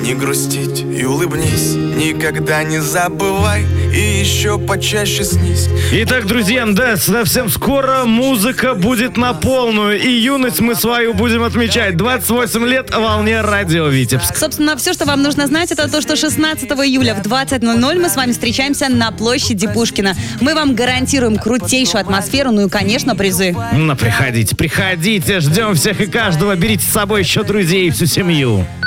не грустить и улыбнись. Никогда не забывай и еще почаще снись. Итак, друзья, да, совсем скоро музыка будет на полную. И юность мы свою будем отмечать. 28 лет волне радио Витебск. Собственно, все, что вам нужно знать, это то, что 16 июля в 20:00 мы с вами встречаемся на площади Пушкина. Мы вам гарантируем крутейшую атмосферу, ну и, конечно, призы. Ну, приходите, ждем всех и каждого. Берите с собой еще друзей и всю семью.